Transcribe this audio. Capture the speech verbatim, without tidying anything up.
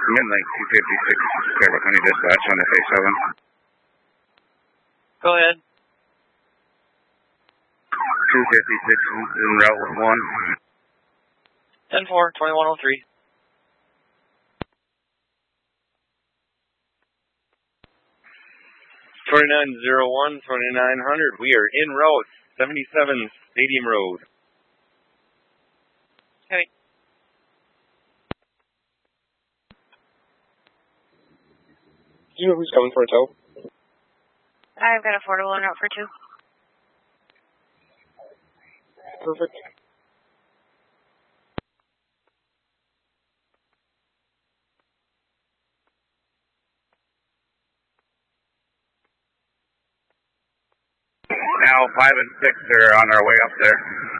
Midlink two fifty-six, Fairbanks County Dispatch on F A seven. Go ahead. two fifty-six en route with one. ten four, twenty-one oh three. twenty-nine oh one, twenty-nine hundred. We are en route, seventy-seven Stadium Road. Okay. Do you know who's coming for a tow? I've got affordable en route for two. Perfect. Now five and six are on our way up there.